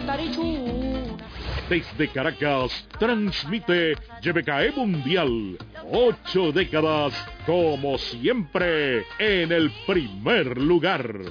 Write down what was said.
Tarichún. Desde Caracas, transmite YBKE Mundial. 8 décadas, como siempre, en el primer lugar.